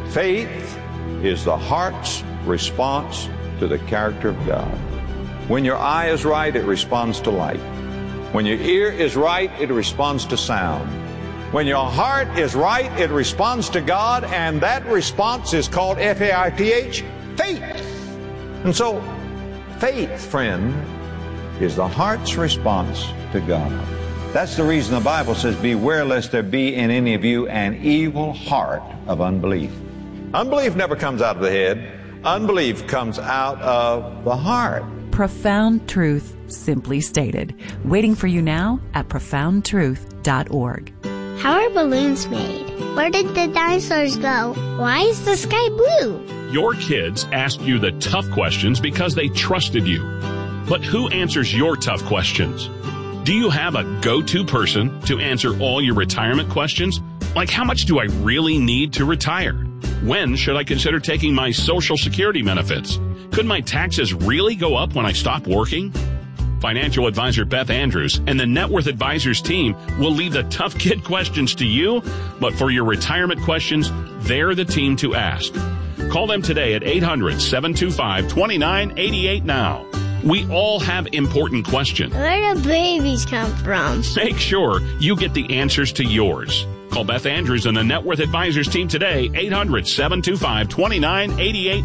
Faith is the heart's response to the character of God. When your eye is right, it responds to light. When your ear is right, it responds to sound. When your heart is right, it responds to God, and that response is called F-A-I-T-H, faith. And so, faith, friend, is the heart's response to God. That's the reason the Bible says, beware lest there be in any of you an evil heart of unbelief. Unbelief never comes out of the head. Unbelief comes out of the heart. Profound truth, simply stated. Waiting for you now at profoundtruth.org. How are balloons made? Where did the dinosaurs go? Why is the sky blue? Your kids ask you the tough questions because they trusted you. But who answers your tough questions? Do you have a go-to person to answer all your retirement questions? Like, how much do I really need to retire? When should I consider taking my Social Security benefits? Could my taxes really go up when I stop working? Financial advisor Beth Andrews and the Net Worth Advisors team will leave the tough kid questions to you, but for your retirement questions, they're the team to ask. Call them today at 800-725-2988 now. We all have important questions. Where do babies come from? Make sure you get the answers to yours. Call Beth Andrews and the Net Worth Advisors team today, 800-725-2988,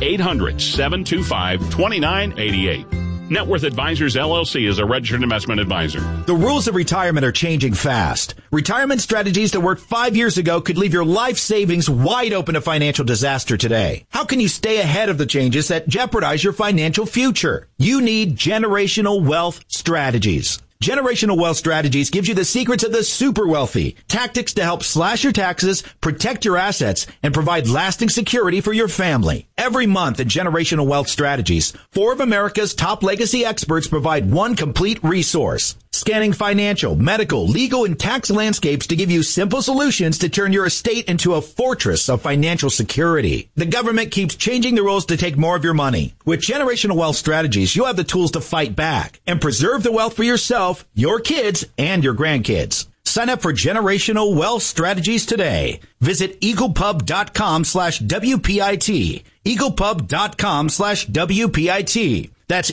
800-725-2988. Net Worth Advisors, LLC is a registered investment advisor. The rules of retirement are changing fast. Retirement strategies that worked 5 years ago could leave your life savings wide open to financial disaster today. How can you stay ahead of the changes that jeopardize your financial future? You need Generational Wealth Strategies. Generational Wealth Strategies gives you the secrets of the super wealthy, tactics to help slash your taxes, protect your assets, and provide lasting security for your family. Every month in Generational Wealth Strategies, 4 of America's top legacy experts provide one complete resource, scanning financial, medical, legal, and tax landscapes to give you simple solutions to turn your estate into a fortress of financial security. The government keeps changing the rules to take more of your money. With Generational Wealth Strategies, you'll have the tools to fight back and preserve the wealth for yourself, your kids, and your grandkids. Sign up for Generational Wealth Strategies today. Visit eaglepub.com/WPIT. eaglepub.com/WPIT. That's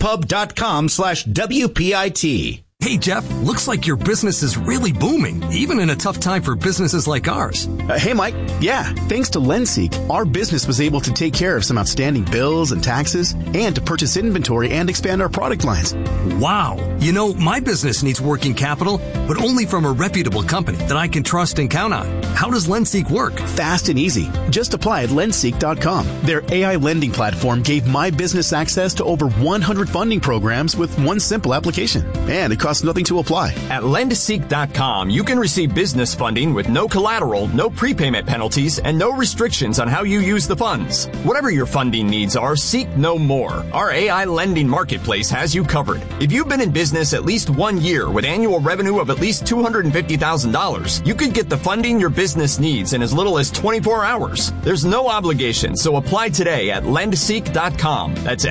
eaglepub.com/WPIT. Hey, Jeff, looks like your business is really booming, even in a tough time for businesses like ours. Hey, Mike. Yeah, thanks to LendSeek, our business was able to take care of some outstanding bills and taxes and to purchase inventory and expand our product lines. Wow. You know, my business needs working capital, but only from a reputable company that I can trust and count on. How does LendSeek work? Fast and easy. Just apply at lendseek.com. Their AI lending platform gave my business access to over 100 funding programs with one simple application. And it costs nothing to apply. At lendseek.com, you can receive business funding with no collateral, no prepayment penalties, and no restrictions on how you use the funds. Whatever your funding needs are, seek no more. Our AI lending marketplace has you covered. If you've been in business at least 1 year with annual revenue of at least $250,000, you could get the funding your business needs in as little as 24 hours. There's no obligation, so apply today at lendseek.com. That's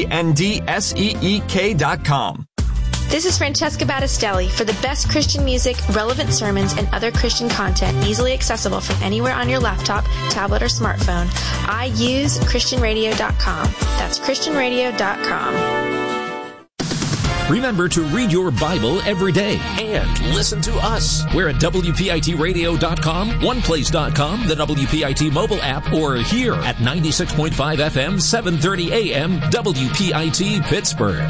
LENDSEEK.com. This is Francesca Battistelli for the best Christian music, relevant sermons, and other Christian content easily accessible from anywhere on your laptop, tablet, or smartphone. I use ChristianRadio.com. That's ChristianRadio.com. Remember to read your Bible every day and listen to us. We're at WPITradio.com, OnePlace.com, the WPIT mobile app, or here at 96.5 FM, 730 AM, WPIT Pittsburgh.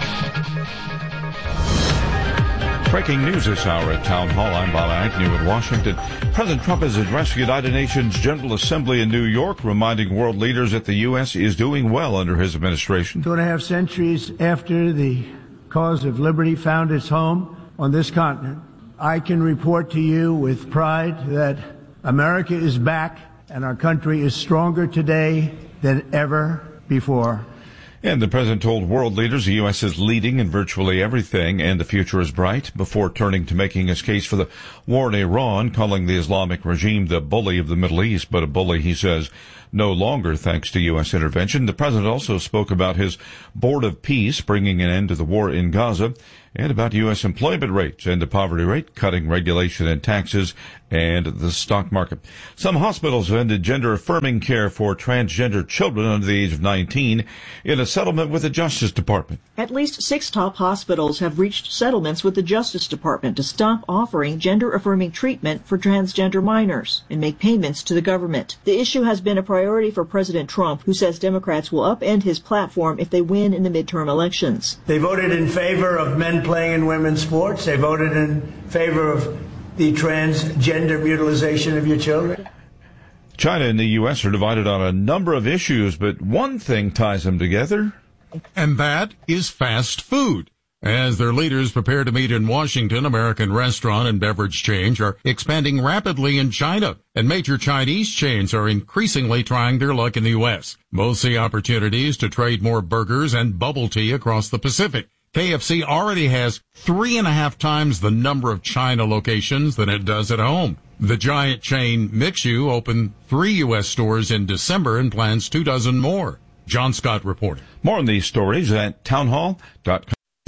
Breaking news this hour at Town Hall. I'm Bob Agnew in Washington. President Trump has addressed the United Nations General Assembly in New York, reminding world leaders that the U.S. is doing well under his administration. 2.5 centuries after the cause of liberty found its home on this continent, I can report to you with pride that America is back and our country is stronger today than ever before. And the president told world leaders the U.S. is leading in virtually everything and the future is bright, before turning to making his case for the war in Iran, calling the Islamic regime the bully of the Middle East, but a bully, he says, no longer thanks to U.S. intervention. The president also spoke about his Board of Peace bringing an end to the war in Gaza, and about U.S. employment rates and the poverty rate, cutting regulation and taxes, and the stock market. Some hospitals have ended gender-affirming care for transgender children under the age of 19 in a settlement with the Justice Department. At least 6 top hospitals have reached settlements with the Justice Department to stop offering gender-affirming treatment for transgender minors and make payments to the government. The issue has been a priority for President Trump, who says Democrats will upend his platform if they win in the midterm elections. They voted in favor of men playing in women's sports. They voted in favor of the transgender mutilization of your children. China and the U.S. are divided on a number of issues, but one thing ties them together. And that is fast food. As their leaders prepare to meet in Washington, American restaurant and beverage chains are expanding rapidly in China, and major Chinese chains are increasingly trying their luck in the U.S. Both see opportunities to trade more burgers and bubble tea across the Pacific. KFC already has 3.5 times the number of China locations than it does at home. The giant chain Mixu opened 3 U.S. stores in December and plans 24 more. John Scott reporting. More on these stories at townhall.com.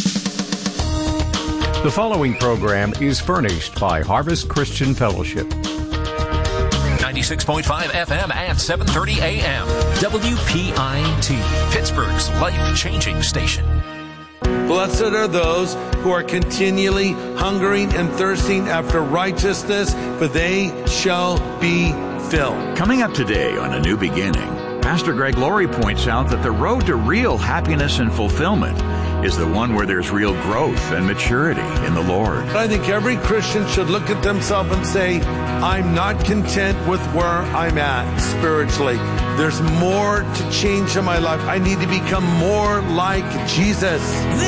The following program is furnished by Harvest Christian Fellowship. 96.5 FM and 7:30 AM. WPIT, Pittsburgh's life-changing station. Blessed are those who are continually hungering and thirsting after righteousness, for they shall be filled. Coming up today on A New Beginning, Pastor Greg Laurie points out that the road to real happiness and fulfillment is the one where there's real growth and maturity in the Lord. I think every Christian should look at themselves and say, I'm not content with where I'm at spiritually. There's more to change in my life. I need to become more like Jesus.